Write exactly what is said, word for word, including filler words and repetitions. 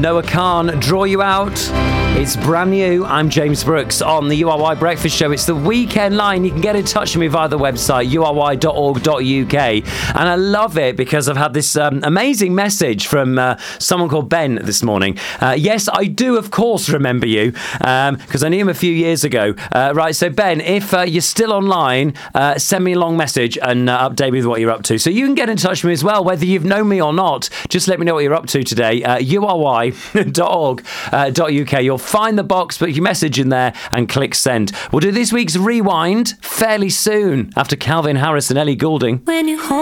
Noah Khan, Draw You Out. It's brand new. I'm James Brooks on the U R Y Breakfast Show. It's the weekend line. You can get in touch with me via the website, u r y dot org dot u k. And I love it because I've had this um, amazing message from uh, someone called Ben this morning. Uh, yes, I do, of course, remember you because um, I knew him a few years ago. Uh, right, so Ben, if uh, you're still online, uh, send me a long message and uh, update me with what you're up to. So you can get in touch with me as well, whether you've known me or not. Just let me know what you're up to today. Uh, u r y dot org dot u k. You'll find the box, put your message in there and click send. We'll do this week's Rewind fairly soon after Calvin Harris and Ellie Goulding. When you hold